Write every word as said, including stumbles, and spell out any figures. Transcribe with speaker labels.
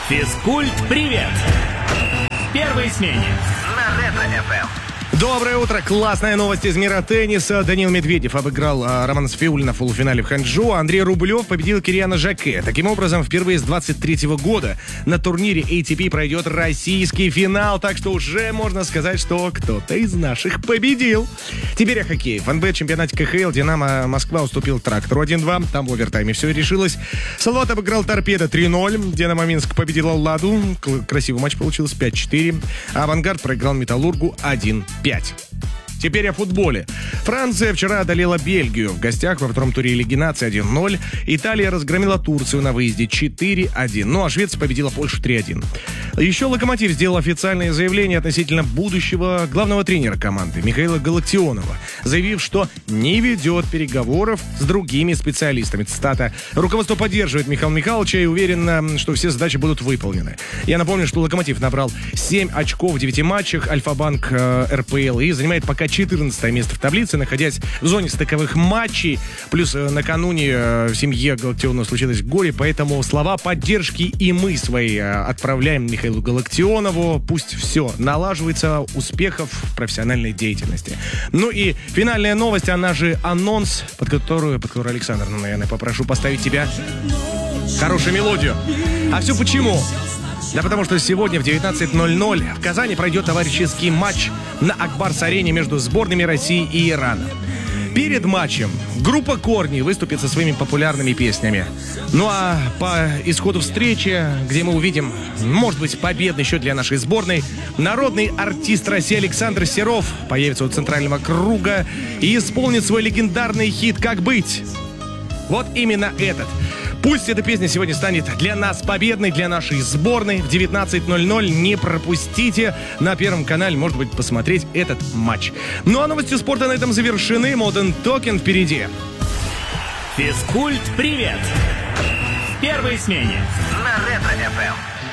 Speaker 1: Физкульт-привет! В первой смене на Ретро-эф эм.
Speaker 2: Доброе утро. Классная новость из мира тенниса. Данил Медведев обыграл а, Романа Сафиуллина в полуфинале в Ханчжоу. Андрей Рублев победил Кириана Жаке. Таким образом, впервые с двадцать третьего года на турнире эй ти пи пройдет российский финал. Так что уже можно сказать, что кто-то из наших победил. Теперь о хоккее. В эн бэ чемпионате ка ха эл «Динамо» Москва уступил «Трактору» один-два. Там в овертайме все решилось. «Салават» обыграл «Торпедо» три-ноль. «Динамо» Минск победил «Ладу». Красивый матч получился пять-четыре. А «Авангард» проиграл «Металлургу» один-пять. Теперь о футболе. Франция вчера одолела Бельгию в гостях во втором туре Лиги наций один-ноль. Италия разгромила Турцию на выезде четыре-один. Ну а Швеция победила Польшу три-один. Еще «Локомотив» сделал официальное заявление относительно будущего главного тренера команды Михаила Галактионова, заявив, что не ведет переговоров с другими специалистами. Цитата: «Руководство поддерживает Михаила Михайловича и уверено, что все задачи будут выполнены». Я напомню, что «Локомотив» набрал семь очков в девяти матчах Альфа-банк э, эр пэ эл и занимает пока четырнадцатое место в таблице, находясь в зоне стыковых матчей. Плюс э, накануне э, в семье Галактионова случилось горе, поэтому слова поддержки и мы свои э, отправляем Михаилу Галактионову. Пусть все налаживается, успехов в профессиональной деятельности. Ну и финальная новость, она же анонс, под которую, под которую, Александр, ну, наверное, попрошу поставить тебя хорошую мелодию. А все почему? Да потому что сегодня в девятнадцать ноль-ноль в Казани пройдет товарищеский матч на Акбарс-арене между сборными России и Ирана. Перед матчем группа «Корни» выступит со своими популярными песнями. Ну а по исходу встречи, где мы увидим, может быть, победный счет для нашей сборной, народный артист России Александр Серов появится у центрального круга и исполнит свой легендарный хит «Как быть». Вот именно этот. Пусть эта песня сегодня станет для нас победной, для нашей сборной. В девятнадцать ноль-ноль не пропустите. На Первом канале, может быть, посмотреть этот матч. Ну а новости спорта на этом завершены. Modern Talking впереди.
Speaker 1: Физкульт-привет! В первой смене на Ретро-эф эм.